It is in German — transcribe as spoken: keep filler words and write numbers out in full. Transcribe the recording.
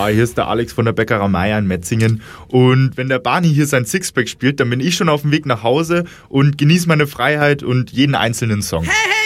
Ja, hier ist der Alex von der Bäckerei Meier in Metzingen. Und wenn der Barney hier sein Sixpack spielt, dann bin ich schon auf dem Weg nach Hause und genieße meine Freiheit und jeden einzelnen Song. Hey, hey!